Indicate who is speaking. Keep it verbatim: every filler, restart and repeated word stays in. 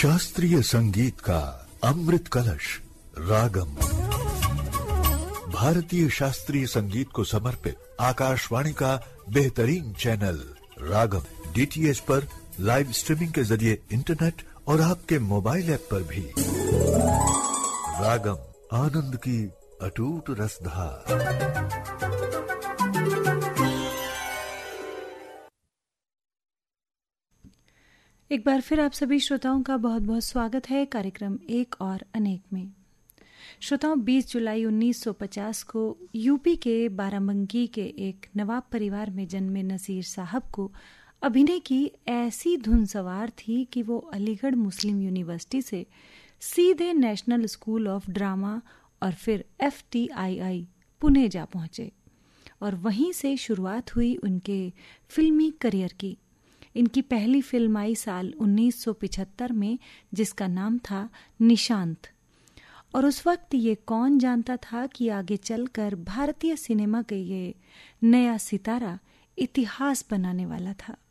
Speaker 1: शास्त्रीय संगीत का अमृत कलश रागम। भारतीय शास्त्रीय संगीत को समर्पित आकाशवाणी का बेहतरीन चैनल रागम। डीटीएच पर लाइव स्ट्रीमिंग के जरिए इंटरनेट और आपके मोबाइल ऐप पर भी। रागम, आनंद की अटूट रसधार।
Speaker 2: एक बार फिर आप सभी श्रोताओं का बहुत बहुत स्वागत है कार्यक्रम एक और अनेक में। श्रोताओं, बीस जुलाई उन्नीस सौ पचास को यूपी के बाराबंकी के एक नवाब परिवार में जन्मे नसीर साहब को अभिनय की ऐसी धुन सवार थी कि वो अलीगढ़ मुस्लिम यूनिवर्सिटी से सीधे नेशनल स्कूल ऑफ ड्रामा और फिर एफ टी आई आई पुणे जा पहुंचे और वहीं से शुरुआत हुई उनके फिल्मी करियर की। इनकी पहली फिल्म आई साल उन्नीस सौ पचहत्तर में, जिसका नाम था निशांत। और उस वक्त ये कौन जानता था कि आगे चलकर भारतीय सिनेमा के ये नया सितारा इतिहास बनाने वाला था।